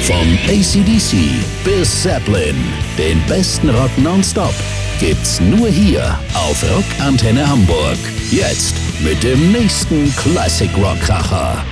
Vom AC/DC bis Zeppelin, den besten Rock nonstop, gibt's nur hier auf Rockantenne Hamburg. Jetzt mit dem nächsten Classic Rock Kracher.